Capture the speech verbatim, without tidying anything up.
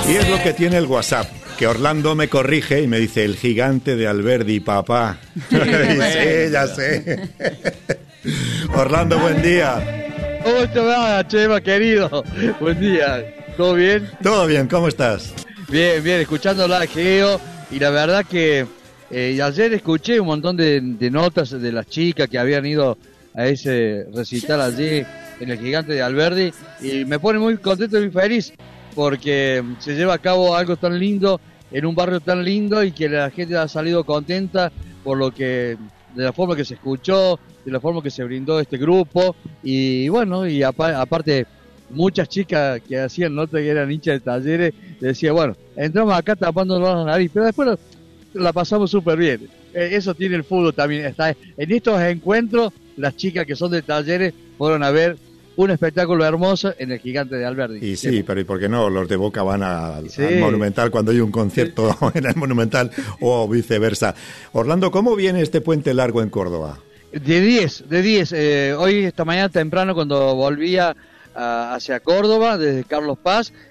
Y es lo que tiene el WhatsApp, que Orlando me corrige y me dice, el gigante de Alberdi, papá. Sí, sí, ya sé. Orlando, buen día. ¿Cómo te va, Chema, querido? Buen día. ¿Todo bien? Todo bien, ¿cómo estás? Bien, bien, escuchando la Geo. Y la verdad que eh, ayer escuché un montón de, de notas de las chicas que habían ido a ese recital allí en el gigante de Alberdi. Y me pone muy contento y muy feliz porque se lleva a cabo algo tan lindo en un barrio tan lindo y que la gente ha salido contenta por lo que, de la forma que se escuchó, de la forma que se brindó este grupo. Y bueno, y apa- aparte muchas chicas que hacían notas que eran hinchas de Talleres, decía, bueno, entramos acá tapándonos la nariz, pero después la, la pasamos súper bien. Eh, eso tiene el fútbol también. Está en estos encuentros, las chicas que son de Talleres fueron a ver un espectáculo hermoso en el gigante de Alberdi. Y sí, pero ¿y por qué no? Los de Boca van al, sí. al Monumental cuando hay un concierto sí. en el Monumental o viceversa. Orlando, ¿cómo viene este puente largo en Córdoba? De diez, de diez. Eh, hoy, esta mañana temprano, cuando volvía a, hacia Córdoba, desde Carlos Paz,